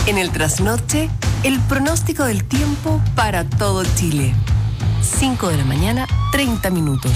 En el trasnoche, el pronóstico del tiempo para todo Chile. 5 de la mañana, 30 minutos.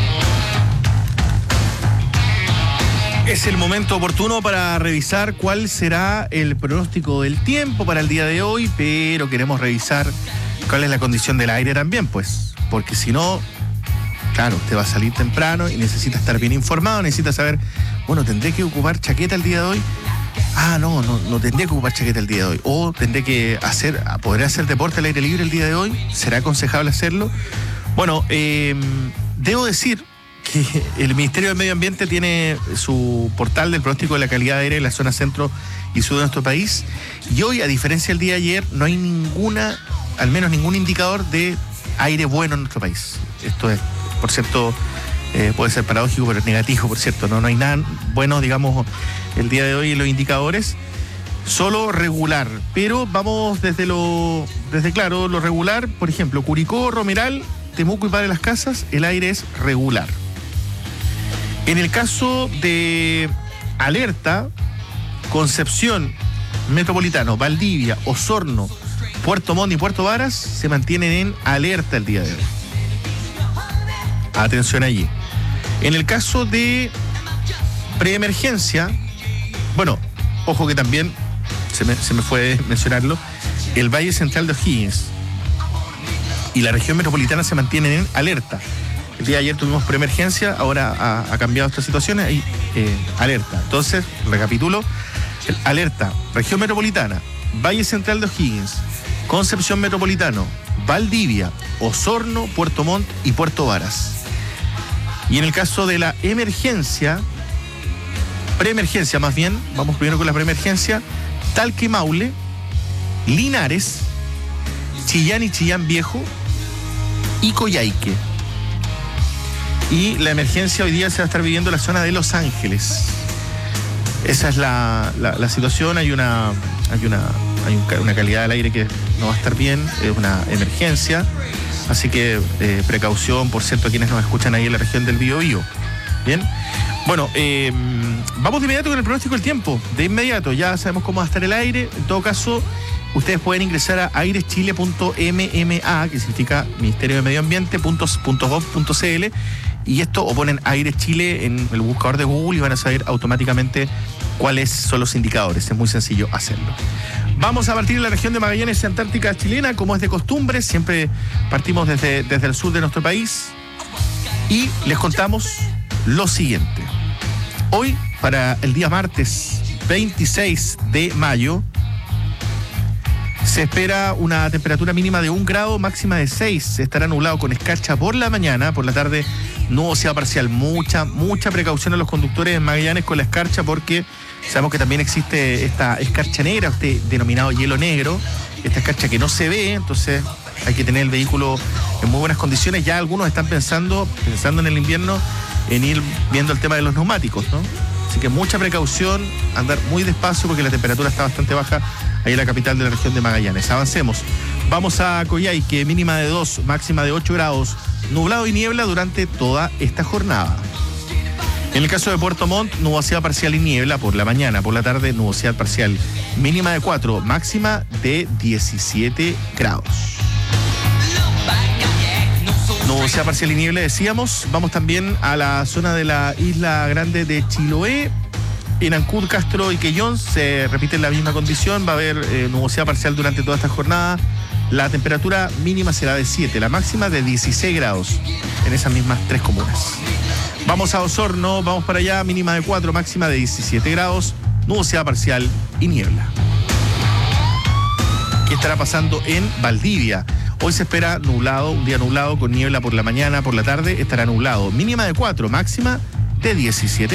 Es el momento oportuno para revisar cuál será el pronóstico del tiempo para el día de hoy, pero queremos revisar cuál es la condición del aire también, pues, porque si no, claro, usted va a salir temprano y necesita estar bien informado, necesita saber, bueno, ¿tendré que ocupar chaqueta el día de hoy? No tendré que ocupar chaqueta el día de hoy. O tendré que ¿podré hacer deporte al aire libre el día de hoy? ¿Será aconsejable hacerlo? Bueno, debo decir que el Ministerio del Medio Ambiente tiene su portal del pronóstico de la calidad de aire en la zona centro y sur de nuestro país. Y hoy, a diferencia del día de ayer, no hay al menos ningún indicador de aire bueno en nuestro país. Esto es, por cierto, puede ser paradójico, pero es negativo, por cierto. No hay nada bueno, digamos, el día de hoy en los indicadores. Solo regular. Pero vamos desde lo regular. Por ejemplo, Curicó, Romeral, Temuco y Padre Las Casas, el aire es regular. En el caso de alerta, Concepción, Metropolitano, Valdivia, Osorno, Puerto Montt y Puerto Varas se mantienen en alerta el día de hoy. Atención allí. En el caso de preemergencia, bueno, ojo que también se me fue mencionarlo, el Valle Central de O'Higgins y la región metropolitana se mantienen en alerta. El día de ayer tuvimos preemergencia, ahora ha cambiado esta situación, hay alerta. Entonces, recapitulo, alerta, región metropolitana, Valle Central de O'Higgins, Concepción Metropolitano, Valdivia, Osorno, Puerto Montt y Puerto Varas. Y en el caso de la preemergencia más bien, vamos primero con la preemergencia, Talca y Maule, Linares, Chillán y Chillán Viejo y Coyhaique. Y la emergencia hoy día se va a estar viviendo en la zona de Los Ángeles. Esa es la situación. Hay una calidad del aire que no va a estar bien, es una emergencia. Así que precaución, por cierto, a quienes nos escuchan ahí en la región del Biobío. Bien. Bueno, vamos de inmediato con el pronóstico del tiempo. De inmediato, ya sabemos cómo va a estar el aire. En todo caso, ustedes pueden ingresar a aireschile.mma, que significa Ministerio de Medio Ambiente, .gov.cl, y esto, o ponen Aire Chile en el buscador de Google y van a saber automáticamente cuáles son los indicadores. Es muy sencillo hacerlo. Vamos a partir de la región de Magallanes, Antártica chilena, como es de costumbre. Siempre partimos desde el sur de nuestro país y les contamos lo siguiente. Hoy, para el día martes 26 de mayo, se espera una temperatura mínima de 1 grado, máxima de 6. Estará nublado con escarcha por la mañana, por la tarde nubosidad parcial. Mucha precaución a los conductores en Magallanes con la escarcha, porque sabemos que también existe esta escarcha negra, este denominado hielo negro, esta escarcha que no se ve, entonces hay que tener el vehículo en muy buenas condiciones. Ya algunos están pensando en el invierno en ir viendo el tema de los neumáticos, ¿no? Así que mucha precaución, andar muy despacio porque la temperatura está bastante baja ahí en la capital de la región de Magallanes. Avancemos. Vamos a Coyhaique, mínima de 2, máxima de 8 grados, nublado y niebla durante toda esta jornada. En el caso de Puerto Montt, nubosidad parcial y niebla por la mañana, por la tarde nubosidad parcial, mínima de 4, máxima de 17 grados. Nubosidad parcial y niebla, decíamos. Vamos también a la zona de la Isla Grande de Chiloé. En Ancud, Castro y Quellón se repite la misma condición. Va a haber nubosidad parcial durante toda esta jornada. La temperatura mínima será de 7, la máxima de 16 grados en esas mismas 3 comunas. Vamos a Osorno, vamos para allá, mínima de 4, máxima de 17 grados, nubosidad parcial y niebla. ¿Qué estará pasando en Valdivia? Hoy se espera nublado, un día nublado con niebla por la mañana, por la tarde estará nublado. Mínima de 4, máxima de 17.